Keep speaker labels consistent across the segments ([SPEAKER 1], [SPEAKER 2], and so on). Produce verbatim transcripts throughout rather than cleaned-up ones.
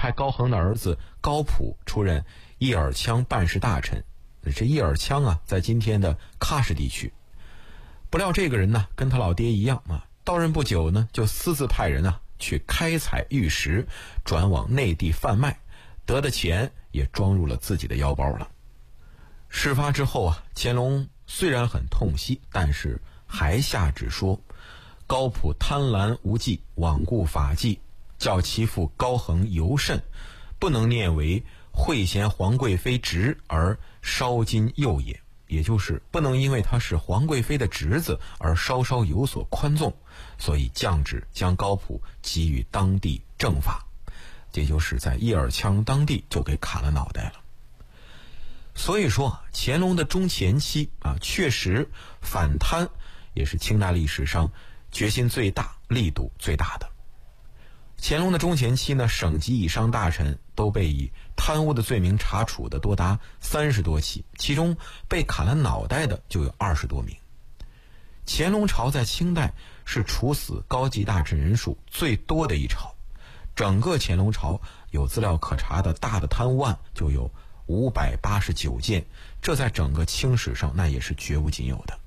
[SPEAKER 1] 派高恒的儿子高普出任叶尔羌办事大臣。这叶尔羌啊，在今天的喀什地区。不料这个人呢，跟他老爹一样啊，到任不久呢，就私自派人啊去开采玉石，转往内地贩卖，得的钱也装入了自己的腰包了。事发之后啊，乾隆虽然很痛惜，但是还下旨说，高普贪婪无忌，罔顾法纪，叫其父高恒尤甚，不能念为惠贤皇贵妃侄而稍今诱也，也就是不能因为他是皇贵妃的侄子而稍稍有所宽纵，所以降旨将高普给予当地正法，也就是在叶尔羌当地就给砍了脑袋了。所以说乾隆的中前期啊，确实反贪也是清代历史上决心最大、力度最大的。乾隆的中前期呢，省级以上大臣都被以贪污的罪名查处的多达三十多起，其中被砍了脑袋的就有二十多名。乾隆朝在清代是处死高级大臣人数最多的一朝，整个乾隆朝有资料可查的大的贪污案就有五百八十九件，这在整个清史上那也是绝无仅有的。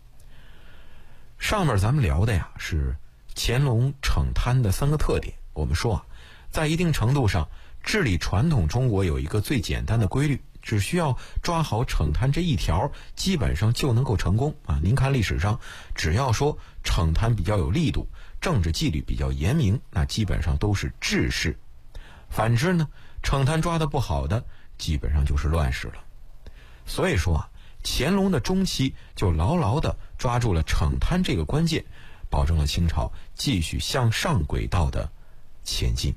[SPEAKER 1] 上面咱们聊的呀是乾隆惩贪的三个特点。我们说啊，在一定程度上，治理传统中国有一个最简单的规律，只需要抓好惩贪这一条，基本上就能够成功啊。您看历史上，只要说惩贪比较有力度，政治纪律比较严明，那基本上都是治世。反之呢，惩贪抓得不好的，基本上就是乱世了。所以说啊，乾隆的中期就牢牢地抓住了惩贪这个关键，保证了清朝继续向上轨道的前进。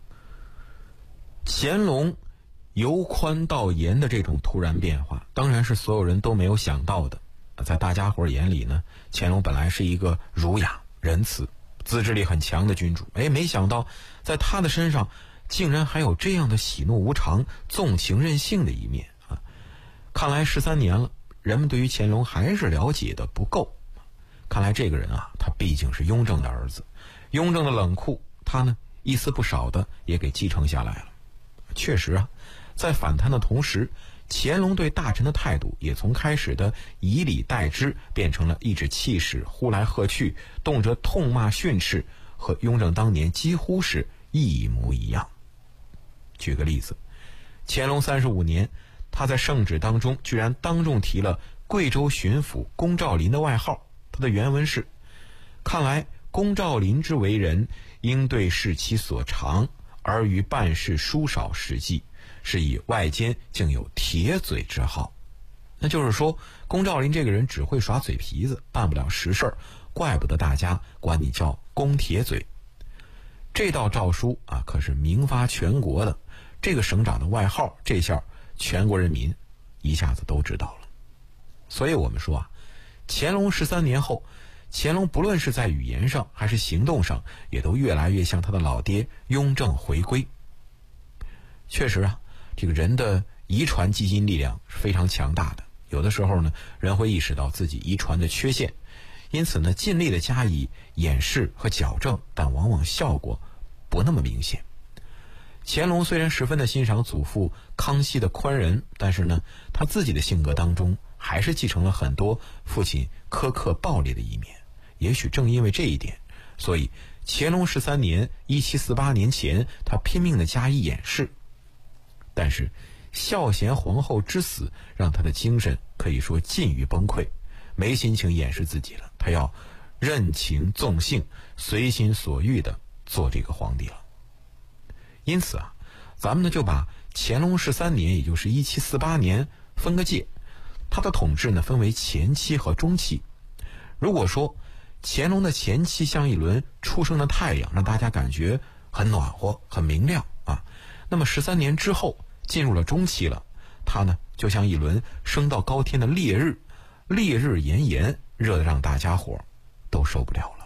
[SPEAKER 1] 乾隆由宽到严的这种突然变化，当然是所有人都没有想到的。在大家伙眼里呢，乾隆本来是一个儒雅、仁慈、自制力很强的君主，哎，没想到在他的身上竟然还有这样的喜怒无常、纵情任性的一面啊！看来十三年了，人们对于乾隆还是了解的不够。看来这个人啊，他毕竟是雍正的儿子，雍正的冷酷，他呢一丝不少的也给继承下来了。确实啊，在反贪的同时，乾隆对大臣的态度也从开始的以礼待之，变成了颐指气使、呼来喝去，动辄痛骂训斥，和雍正当年几乎是一模一样。举个例子，乾隆三十五年，他在圣旨当中居然当众提了贵州巡抚龚兆麟的外号。他的原文是：看来龚兆麟之为人，应对视其所长，而于办事疏少实际，是以外间竟有铁嘴之好。那就是说，龚兆麟这个人只会耍嘴皮子，办不了实事儿，怪不得大家管你叫龚铁嘴。这道诏书啊，可是名发全国的，这个省长的外号，这下全国人民一下子都知道了。所以我们说啊，乾隆十三年后，乾隆不论是在语言上还是行动上，也都越来越像他的老爹雍正回归。确实啊，这个人的遗传基因力量是非常强大的，有的时候呢，人会意识到自己遗传的缺陷，因此呢，尽力的加以掩饰和矫正，但往往效果不那么明显。乾隆虽然十分的欣赏祖父康熙的宽仁，但是呢，他自己的性格当中还是继承了很多父亲苛刻暴烈的一面。也许正因为这一点，所以乾隆十三年一七四八年前，他拼命的加以掩饰。但是孝贤皇后之死让他的精神可以说近于崩溃，没心情掩饰自己了，他要任情纵性，随心所欲的做这个皇帝了。因此啊，咱们呢就把乾隆十三年，也就是一七四八年分个界，他的统治呢分为前期和中期。如果说乾隆的前期像一轮初升的太阳，让大家感觉很暖和、很明亮啊，那么十三年之后进入了中期了，他呢就像一轮升到高天的烈日，烈日炎炎，热得让大家伙都受不了了。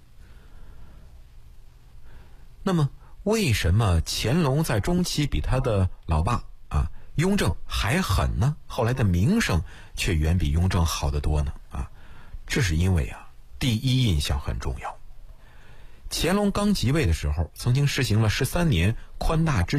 [SPEAKER 1] 那么为什么乾隆在中期比他的老爸啊雍正还狠呢？后来的名声却远比雍正好得多呢？啊，这是因为啊，第一印象很重要。乾隆刚即位的时候，曾经实行了十三年宽大之